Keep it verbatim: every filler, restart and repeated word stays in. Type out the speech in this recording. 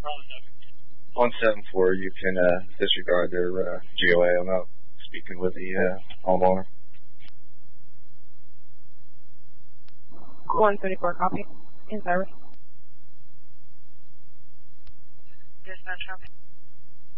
one seven four, you can uh, disregard their uh, G O A. I'm not speaking with the uh, homeowner. one seventy-four, copy. In service. Dispatch, copy.